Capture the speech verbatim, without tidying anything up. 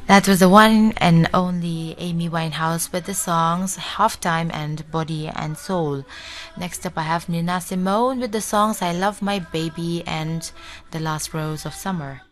That was the one and only Amy Winehouse with the songs Halftime and Body and Soul. Next up, I have Nina Simone with the songs I Love My Baby and The Last Rose of Summer.